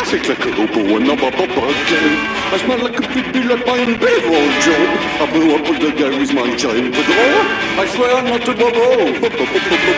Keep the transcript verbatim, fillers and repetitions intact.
sick like a hobo and I'm a papa again. I smell like a baby like my payroll job. I blew up with the Gary's man child. I swear not to bubble.